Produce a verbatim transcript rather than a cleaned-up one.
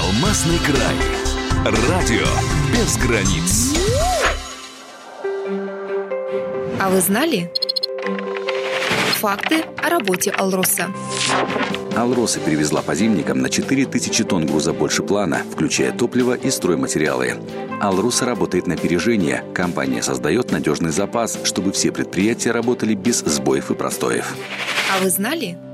Алмазный край. Радио без границ. А вы знали? Факты о работе «Алроса». «Алроса» перевезла по зимникам на четыре тысячи тонн груза больше плана, включая топливо и стройматериалы. «Алроса» работает на опережение. Компания создает надежный запас, чтобы все предприятия работали без сбоев и простоев. А вы знали?